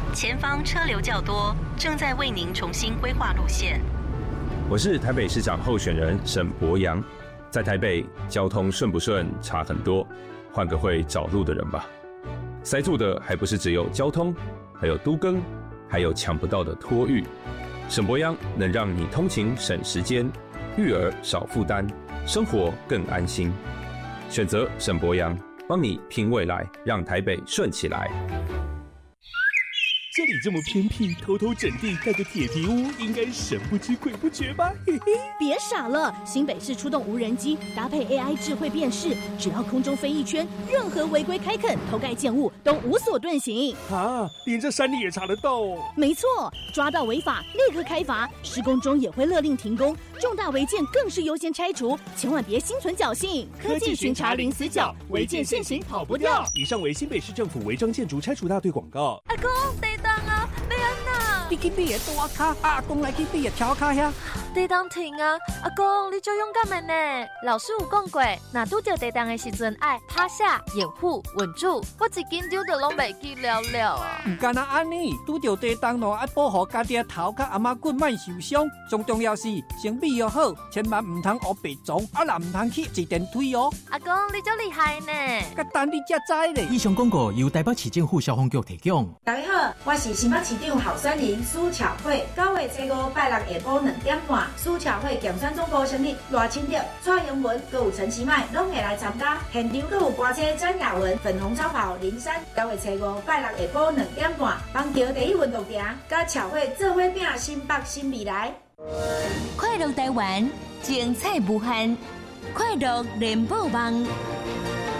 前方车流较多，正在为您重新规划路线。 我是台北市长候选人沈伯洋，在台北交通顺不顺差很多，换个会找路的人吧。塞住的还不是只有交通，还有都更，还有抢不到的托育。沈伯洋能让你通勤省时间，育儿少负担，生活更安心。选择沈伯洋，帮你拼未来，让台北顺起来。 这里这么偏僻，偷偷整地盖个铁皮屋，应该神不知鬼不觉吧？嘿嘿， 别傻了，新北市出动无人机，搭配 AI 智慧辨识，只要空中飞一圈，任何违规开垦、偷盖建物都无所遁形。 啊，连这山里也查得到哦？ 没错，抓到违法立刻开罚，施工中也会勒令停工，重大违建更是优先拆除，千万别心存侥幸。 科技巡查零死角，违建现行跑不掉。以上为新北市政府违章建筑拆除大队广告。 阿公，地动啊，要安那？ 你去你的大卡，阿公来去你的桥卡遐。 地动停啊！阿公，你足勇敢的呢。老师有讲过，若拄到地动的时阵，爱趴下、掩护、稳住。我一紧张就拢袂记了了啊！ 唔干那安尼，拄到地动咯，爱保护家己的头甲阿妈骨莫受伤。最重要是身体要好，千万唔通学白撞，啊啦唔通去坐电梯哦。 阿公，你足厉害呢！ 甲等你才知咧。 以上广告由台北市政府消防局提供。 大家好，我是新北市长候选人苏巧慧。9月初5拜六下晡2点半，苏巧慧竞选总部成立，赖清德、蔡英文、还有陈其迈拢会来参加。现场还有歌姐詹雅文、粉红超跑林珊。9月初5拜六下晡2点半，邦桥第一运动场，甲巧慧做伙拼新北新未来。 快乐台湾，精彩无限，快乐联播网。